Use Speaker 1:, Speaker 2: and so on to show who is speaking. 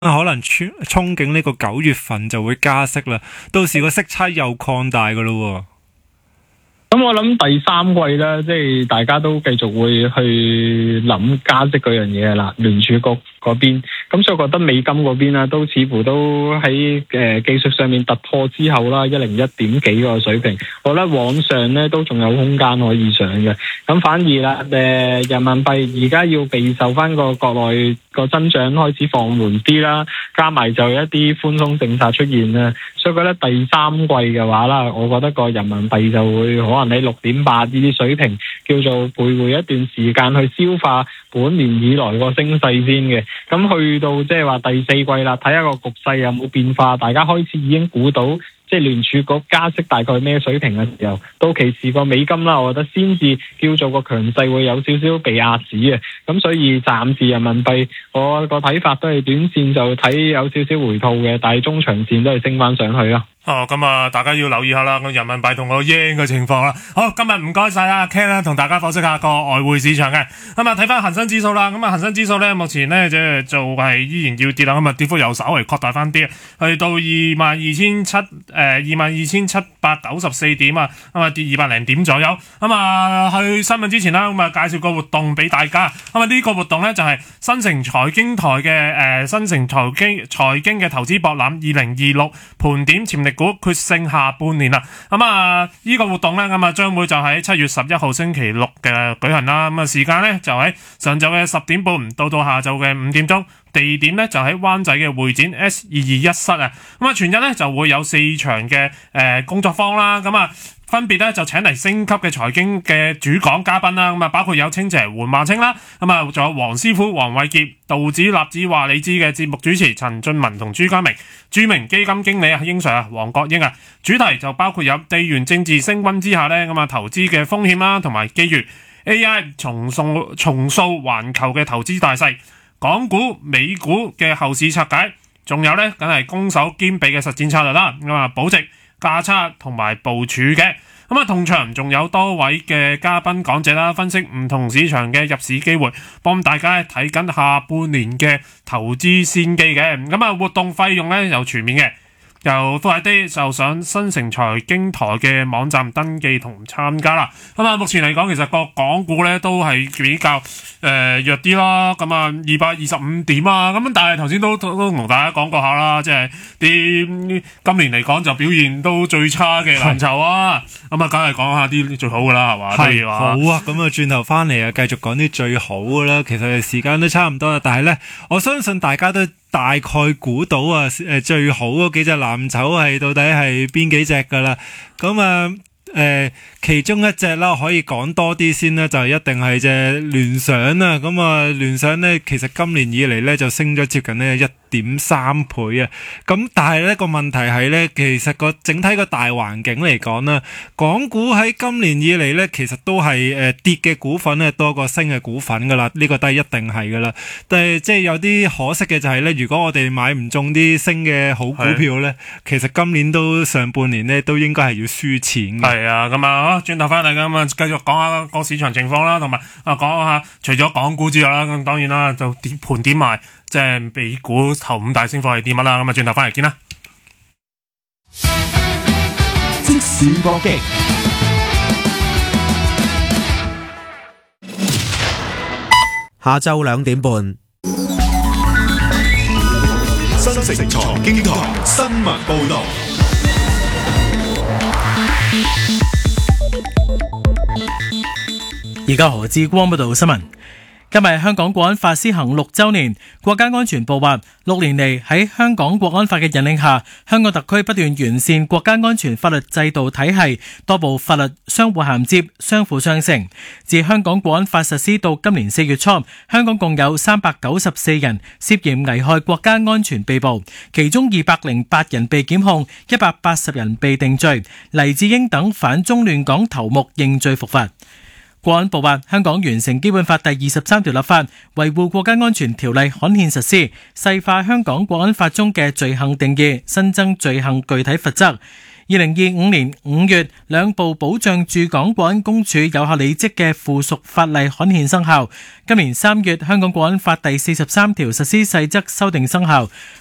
Speaker 1: 可能憧憬呢個9月份就會加息啦，到時個息差又擴大噶咯。
Speaker 2: 咁我諗第三季咧，即係大家都繼續會去諗加息嗰樣嘢啦，聯儲局嗰邊。咁所以我覺得美金嗰邊啦，都似乎都喺技術上面突破之後啦，101點幾個水平，我覺得往上咧都仲有空間可以上嘅。咁反而啦，人民幣而家要備受翻個國內個增長開始放緩啲啦，加埋就一啲寬鬆政策出現啦，所以覺得第三季嘅話啦，我覺得個人民幣就會可能喺6.8呢啲水平叫做徘徊一段時間去消化本年以來個升勢先嘅。咁去到即係話第四季啦，睇下個局勢有冇變化，大家開始已經估到即係聯儲局加息大概咩水平嘅時候，到期時個美金啦，我覺得先至叫做個強勢會有少少被壓止嘅。咁所以暫時人民幣我個睇法都係短線就睇有少少回吐嘅，但係中長線都係升翻上去咯。
Speaker 3: 咁啊，大家要留意下啦，個人民幣同個 yen 嘅情況啦。好，今日唔該晒啦 Ken 啦，同大家剖析下個外匯市場嘅。咁啊，睇翻恒生指數啦，咁啊恒生指數咧目前咧即係就係依然要跌啦，咁啊跌幅又稍為擴大翻啲，去到22,794點啊，咁啊跌200零點左右。咁啊去新聞之前啦，咁啊介紹個活動俾大家。咁啊呢個活動咧就係新城財經台嘅新城財經嘅投資博覽2026盤點潛力股決勝下半年啦。咁啊呢個活動咧咁啊將會就喺7月11號星期六嘅舉行啦。咁啊時間咧就喺上晝嘅10點半到下晝嘅5點鐘，地點咧就喺灣仔嘅會展 S221室啊。咁啊全日咧就會有4場嘅工作坊啦。咁啊分別咧就請嚟星級嘅財經嘅主講嘉賓啦。咁啊包括有清姐換萬清啦，咁啊仲有黃師傅黃偉傑、道指立指話你知嘅節目主持陳俊文同朱家明，著名基金經理英 Sir 黃國英啊。主題就包括有地緣政治升溫之下咧，咁啊投資嘅風險啦同埋機遇， AI 重塑環球嘅投資大勢，港股美股嘅後市拆解，仲有咧梗係攻守兼備嘅實戰策略啦。咁啊保值價差同埋部署嘅。咁啊同場仲有多位嘅嘉賓講者啦，分析唔同市場嘅入市機會，幫大家睇緊下半年嘅投資先機嘅。咁啊活動費用咧又全面嘅，由快啲就上新城財經台嘅網站登記同參加啦。咁啊目前嚟講其實個港股咧都係比較弱啲啦。咁啊225點啊，咁但係頭先都同大家講過下啦，即係啲今年嚟講就表現都最差嘅藍籌啊。咁啊梗係講下啲最好噶啦，係嘛？
Speaker 1: 係好啊。咁啊轉頭翻嚟啊繼續講啲最好噶啦。其實時間都差唔多啦，但係咧我相信大家都大概估到啊最好嗰幾隻藍籌係到底係邊幾隻噶啦。咁啊其中一隻啦，可以講多啲先啦，就一定係隻聯想啊。咁啊聯想咧其實今年以嚟咧就升咗接近呢1.3倍啊。咁但係咧個問題係咧，其實個整體個大環境嚟講啦，港股喺今年以嚟咧其實都係跌嘅股份咧多過升嘅股份噶啦，呢個都係一定係噶啦。但係即係有啲可惜嘅就係咧，如果我哋買唔中啲升嘅好股票咧，其實今年都上半年咧都應該係要輸錢嘅。係啊，咁啊轉頭翻嚟咁啊繼續講下個市場情況啦，同埋講下除咗港股之外啦，咁當然啦就盤點埋即係美股頭5大升幅係啲乜啦。咁啊轉頭翻嚟見啦。
Speaker 4: 即時搏擊，下晝2點半，
Speaker 5: 新城財經台新聞報道。
Speaker 6: 而家何志光報道新聞。今日香港國安法施行6週年，國家安全部話6年嚟喺香港國安法嘅引領下，香港特區不斷完善國家安全法律制度體系，多部法律相互銜接、相輔相成。自香港國安法實施到今年4月初，香港共有394人涉嫌危害國家安全被捕，其中208人被檢控，180人被定罪。黎智英等反中亂港頭目認罪伏法。國安部話，香港完成基本法第23條立法，維護國家安全條例刊憲實施，細化香港國安法中嘅罪行定義，新增罪行具體罰則。 2025年5月，兩部保障駐港國安公署有效履職嘅附屬法例刊憲生效。今年3月，香港國安法第43條實施細則修訂生效。